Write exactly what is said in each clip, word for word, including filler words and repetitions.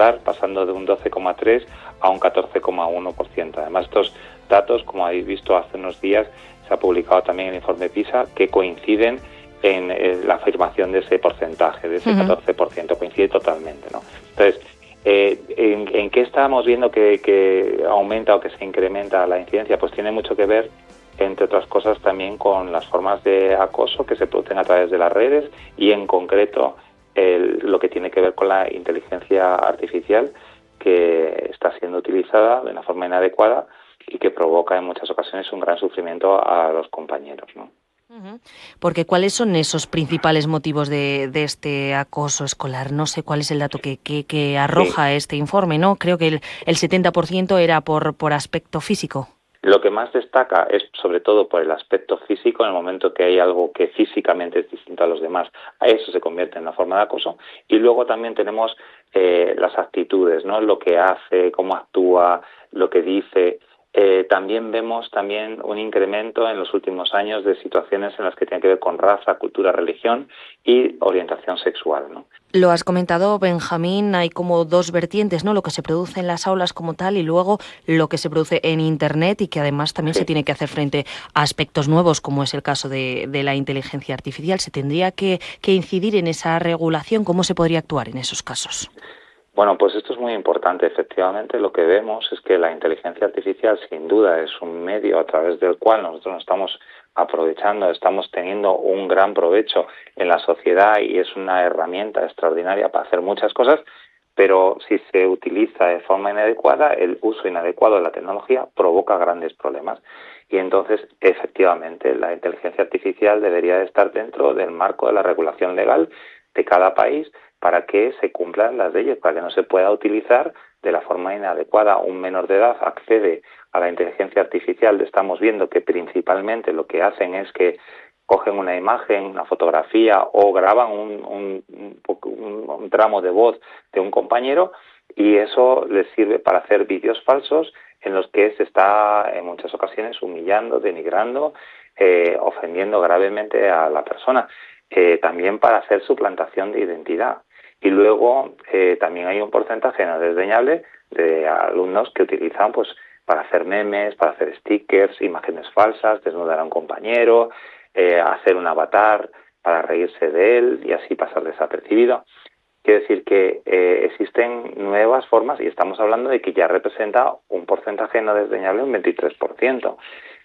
escolar, pasando de un doce coma tres a un catorce coma uno por ciento. Además, estos datos, como habéis visto hace unos días, se ha publicado también el informe PISA, que coinciden en, en la afirmación de ese porcentaje, de ese uh-huh. catorce por ciento, coincide totalmente, ¿no? Entonces, eh, ¿en, ¿en qué estamos viendo que, que aumenta o que se incrementa la incidencia? Pues tiene mucho que ver, entre otras cosas, también con las formas de acoso que se producen a través de las redes y, en concreto, el, lo que tiene que ver con la inteligencia artificial, que está siendo utilizada de una forma inadecuada y que provoca en muchas ocasiones un gran sufrimiento a los compañeros, ¿no? Porque ¿cuáles son esos principales motivos de, de este acoso escolar? No sé cuál es el dato que, que, que arroja sí. este informe, ¿no? Creo que el, el setenta por ciento era por, por aspecto físico. Lo que más destaca es sobre todo por el aspecto físico. En el momento que hay algo que físicamente es distinto a los demás, a eso se convierte en una forma de acoso. Y luego también tenemos eh, las actitudes, ¿no? Lo que hace, cómo actúa, lo que dice. Eh, también vemos también un incremento en los últimos años de situaciones en las que tienen que ver con raza, cultura, religión y orientación sexual, ¿no? Lo has comentado, Benjamín, hay como dos vertientes, ¿no? Lo que se produce en las aulas como tal y luego lo que se produce en Internet y que además también sí. se tiene que hacer frente a aspectos nuevos, como es el caso de, de la inteligencia artificial. ¿Se tendría que, que incidir en esa regulación? ¿Cómo se podría actuar en esos casos? Bueno, pues esto es muy importante. Efectivamente, lo que vemos es que la inteligencia artificial, sin duda, es un medio a través del cual nosotros nos estamos aprovechando, estamos teniendo un gran provecho en la sociedad y es una herramienta extraordinaria para hacer muchas cosas, pero si se utiliza de forma inadecuada, el uso inadecuado de la tecnología provoca grandes problemas. Y entonces, efectivamente, la inteligencia artificial debería de estar dentro del marco de la regulación legal de cada país, para que se cumplan las leyes, para que no se pueda utilizar de la forma inadecuada. Un menor de edad accede a la inteligencia artificial, estamos viendo que principalmente lo que hacen es que cogen una imagen, una fotografía o graban un, un, un, un tramo de voz de un compañero y eso les sirve para hacer vídeos falsos en los que se está en muchas ocasiones humillando, denigrando, eh, ofendiendo gravemente a la persona. Eh, también para hacer suplantación de identidad. Y luego eh, también hay un porcentaje no desdeñable de alumnos que utilizan pues para hacer memes, para hacer stickers, imágenes falsas, desnudar a un compañero, eh, hacer un avatar para reírse de él y así pasar desapercibido. Quiere decir que eh, existen nuevas formas y estamos hablando de que ya representa un porcentaje no desdeñable, un veintitrés por ciento,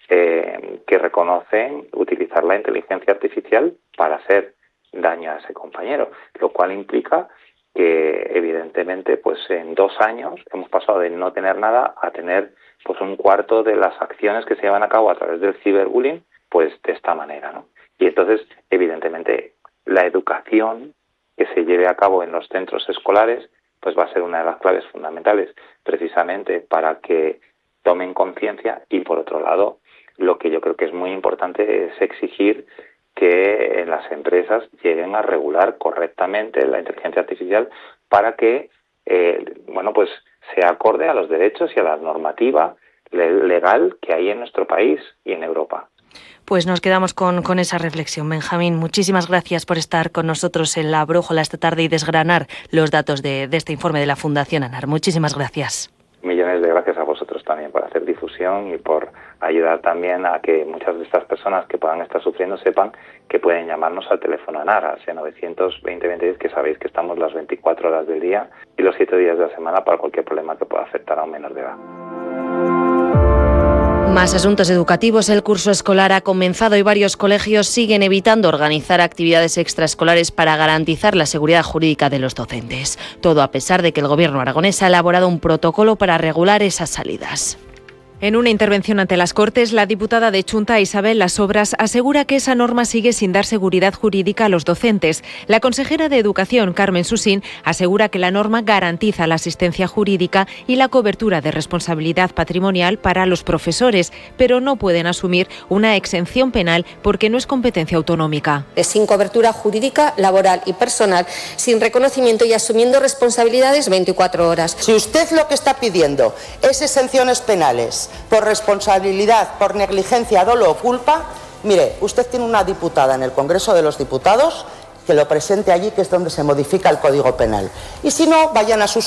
eh, que reconocen utilizar la inteligencia artificial para hacer daño a ese compañero, lo cual implica que evidentemente pues en dos años hemos pasado de no tener nada a tener pues un cuarto de las acciones que se llevan a cabo a través del ciberbullying pues de esta manera, ¿no? Y entonces evidentemente la educación que se lleve a cabo en los centros escolares pues va a ser una de las claves fundamentales precisamente para que tomen conciencia y por otro lado lo que yo creo que es muy importante es exigir que en las empresas lleguen a regular correctamente la inteligencia artificial para que eh, bueno pues sea acorde a los derechos y a la normativa legal que hay en nuestro país y en Europa. Pues nos quedamos con, con esa reflexión. Benjamín, muchísimas gracias por estar con nosotros en La Brújula esta tarde y desgranar los datos de, de este informe de la Fundación ANAR. Muchísimas gracias. Millones de gracias a vosotros también por hacer difusión y por ayudar también a que muchas de estas personas que puedan estar sufriendo sepan que pueden llamarnos al teléfono ANAR, al novecientos veinte veinte diez, que sabéis que estamos las veinticuatro horas del día y los siete días de la semana para cualquier problema que pueda afectar a un menor de edad. Más asuntos educativos. El curso escolar ha comenzado y varios colegios siguen evitando organizar actividades extraescolares para garantizar la seguridad jurídica de los docentes. Todo a pesar de que el Gobierno aragonés ha elaborado un protocolo para regular esas salidas. En una intervención ante las Cortes, la diputada de Chunta, Isabel Las Obras, asegura que esa norma sigue sin dar seguridad jurídica a los docentes. La consejera de Educación, Carmen Susín, asegura que la norma garantiza la asistencia jurídica y la cobertura de responsabilidad patrimonial para los profesores, pero no pueden asumir una exención penal porque no es competencia autonómica. Sin cobertura jurídica, laboral y personal, sin reconocimiento y asumiendo responsabilidades veinticuatro horas. Si usted lo que está pidiendo es exenciones penales por responsabilidad, por negligencia, dolo o culpa, mire, usted tiene una diputada en el Congreso de los Diputados que lo presente allí, que es donde se modifica el Código Penal. Y si no, vayan a sus